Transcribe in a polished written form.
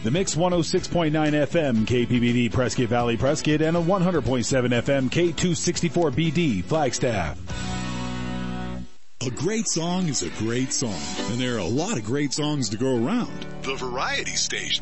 The Mix 106.9 FM KPBD Prescott Valley Prescott and a 100.7 FM K264BD Flagstaff. A great song is a great song, and there are a lot of great songs to go around. The Variety Station.